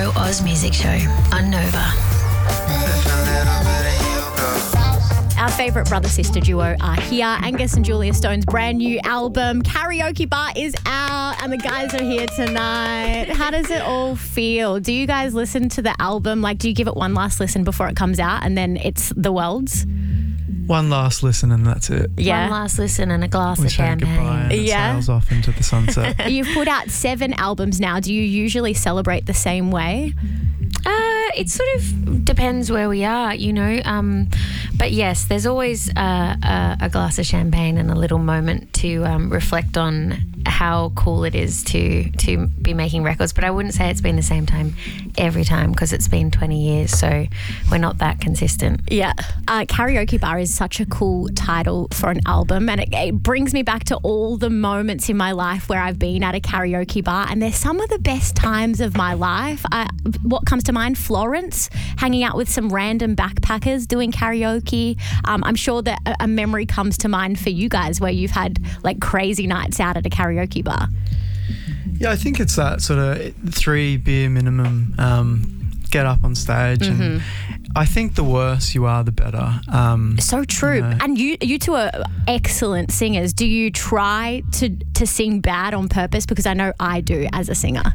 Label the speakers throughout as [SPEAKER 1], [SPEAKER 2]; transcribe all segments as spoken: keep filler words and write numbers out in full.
[SPEAKER 1] The Oz Music Show on Nova.
[SPEAKER 2] Our favourite brother-sister duo are here. Angus and Julia Stone's brand new album, Karaoke Bar, is out and the guys are here tonight. How does it all feel? Do you guys listen to the album? Like, do you give it one last listen before it comes out and then it's the world's?
[SPEAKER 3] One last listen and that's it.
[SPEAKER 2] Yeah.
[SPEAKER 1] One last listen and a glass
[SPEAKER 3] We
[SPEAKER 1] of
[SPEAKER 3] say
[SPEAKER 1] champagne.
[SPEAKER 3] goodbye and it
[SPEAKER 2] Yeah.
[SPEAKER 3] sails off into the sunset.
[SPEAKER 2] You've put out seven albums now. Do you usually celebrate the same way?
[SPEAKER 1] Uh, it sort of depends where we are, you know. Um, but yes, there's always uh, a, a glass of champagne and a little moment to um, reflect on how cool it is to to be making records. But I wouldn't say it's been the same time every time because it's been twenty years, so we're not that consistent.
[SPEAKER 2] Yeah. Uh, Karaoke Bar is such a cool title for an album, and it, it brings me back to all the moments in my life where I've been at a karaoke bar, and they're some of the best times of my life. I, what comes to mind? Florence, hanging out with some random backpackers doing karaoke. Um, I'm sure that a, a memory comes to mind for you guys where you've had like crazy nights out at a karaoke bar.
[SPEAKER 3] Yeah, I think it's that sort of three beer minimum, um, get up on stage.
[SPEAKER 2] Mm-hmm.
[SPEAKER 3] And I think the worse you are, the better. Um,
[SPEAKER 2] So true.
[SPEAKER 3] you know.
[SPEAKER 2] And you you two are excellent singers. Do you try to, to sing bad on purpose? Because I know I do as a singer.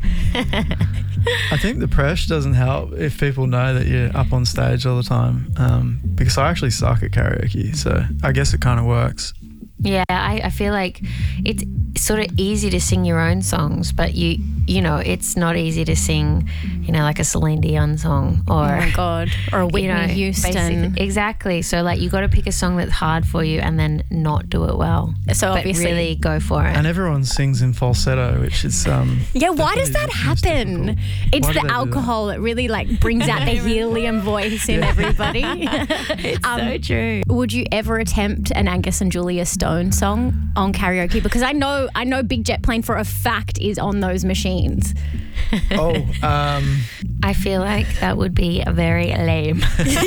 [SPEAKER 3] I think the pressure doesn't help if people know that you're up on stage all the time, um, because I actually suck at karaoke, so I guess it kind of works.
[SPEAKER 1] Yeah, I, I feel like it's sort of easy to sing your own songs, but you you know, it's not easy to sing, you know, like a Celine Dion song or
[SPEAKER 2] Oh my God. Or a Whitney
[SPEAKER 1] you know,
[SPEAKER 2] Houston.
[SPEAKER 1] basically- Exactly. So like you got to pick a song that's hard for you and then not do it well.
[SPEAKER 2] So
[SPEAKER 1] but
[SPEAKER 2] obviously-
[SPEAKER 1] really go for it.
[SPEAKER 3] And everyone sings in falsetto, which is um,
[SPEAKER 2] Yeah, why does that
[SPEAKER 3] definitely the most
[SPEAKER 2] happen?
[SPEAKER 3] difficult.
[SPEAKER 2] It's
[SPEAKER 3] Why do
[SPEAKER 2] the
[SPEAKER 3] they do that?
[SPEAKER 2] alcohol. It really like brings out the helium voice in everybody.
[SPEAKER 1] It's
[SPEAKER 2] Um,
[SPEAKER 1] so true.
[SPEAKER 2] Would you ever attempt an Angus and Julia Stone song on karaoke? Because I know I know Big Jet Plane for a fact is on those machines.
[SPEAKER 3] Oh, um,
[SPEAKER 1] I feel like that would be very lame.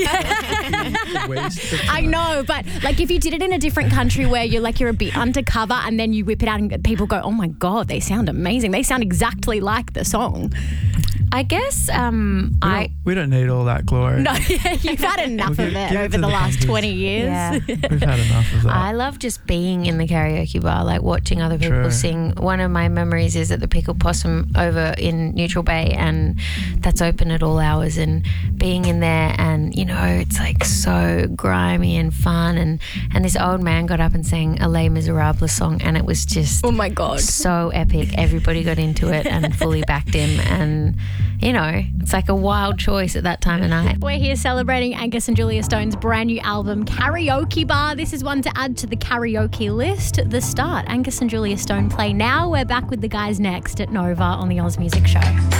[SPEAKER 3] waste of
[SPEAKER 2] I
[SPEAKER 3] time.
[SPEAKER 2] know, but like if you did it in a different country where you're like you're a bit undercover and then you whip it out and people go, oh my God, they sound amazing. They sound exactly like the song.
[SPEAKER 1] I guess um,
[SPEAKER 3] We
[SPEAKER 1] I
[SPEAKER 3] don't, we don't need all that glory.
[SPEAKER 2] No, you've had enough
[SPEAKER 3] We'll
[SPEAKER 2] of
[SPEAKER 3] give-
[SPEAKER 2] it
[SPEAKER 3] give it
[SPEAKER 2] over
[SPEAKER 3] to
[SPEAKER 2] the
[SPEAKER 3] the
[SPEAKER 2] last
[SPEAKER 3] punters.
[SPEAKER 2] twenty years.
[SPEAKER 1] Yeah.
[SPEAKER 3] We've had enough of that.
[SPEAKER 1] I love just being in the karaoke bar, like watching other people
[SPEAKER 3] True.
[SPEAKER 1] sing. One of my memories is at the Pickle Possum over in Neutral Bay, and that's open at all hours. And being in there, and you know, it's like so grimy and fun. And and this old man got up and sang a Les Miserables song, and it was just
[SPEAKER 2] Oh my God.
[SPEAKER 1] so epic. Everybody got into it and fully backed him, and you know, it's like a wild choice at that time of night.
[SPEAKER 2] We're here celebrating Angus and Julia Stone's brand new album, Karaoke Bar. This is one to add to the karaoke list. The start. Angus and Julia Stone play now. We're back with the guys next at Nova on the Oz Music Show.